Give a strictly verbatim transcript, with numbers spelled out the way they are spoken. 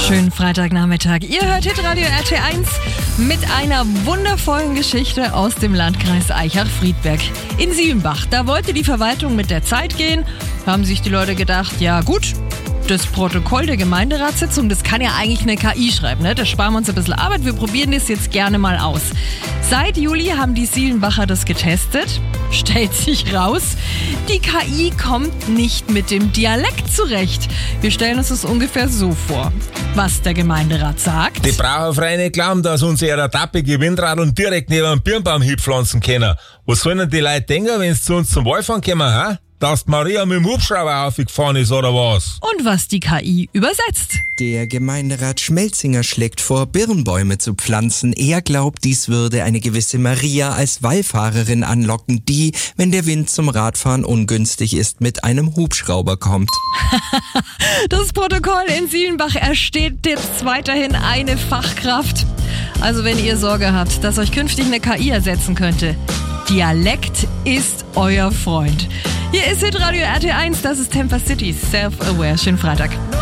Schönen Freitagnachmittag. Ihr hört Hitradio R T eins mit einer wundervollen Geschichte aus dem Landkreis Aichach-Friedberg. In Siebenbach, da wollte die Verwaltung mit der Zeit gehen, haben sich die Leute gedacht, ja gut, das Protokoll der Gemeinderatssitzung, das kann ja eigentlich eine K I schreiben, ne? Da sparen wir uns ein bisschen Arbeit, wir probieren das jetzt gerne mal aus. Seit Juli haben die Siebenbacher das getestet. Stellt sich raus, die K I kommt nicht mit dem Dialekt zurecht. Wir stellen uns das ungefähr so vor, was der Gemeinderat sagt. Die brauchen frei nicht glauben, dass unsere tappige Windradeln direkt neben einem Birnbaum hinpflanzen können. Was sollen denn die Leute denken, wenn sie zu uns zum Wallfahren kommen, ha? Dass die Maria mit dem Hubschrauber aufgefahren ist, oder was? Und was die K I übersetzt. Der Gemeinderat Schmelzinger schlägt vor, Birnbäume zu pflanzen. Er glaubt, dies würde eine gewisse Maria als Wallfahrerin anlocken, die, wenn der Wind zum Radfahren ungünstig ist, mit einem Hubschrauber kommt. Das Protokoll in Siebenbach ersteht jetzt weiterhin eine Fachkraft. Also wenn ihr Sorge habt, dass euch künftig eine K I ersetzen könnte, Dialekt ist euer Freund. Hier ist Hitradio R T eins, das ist Temper City, Self-Aware. Schönen Freitag.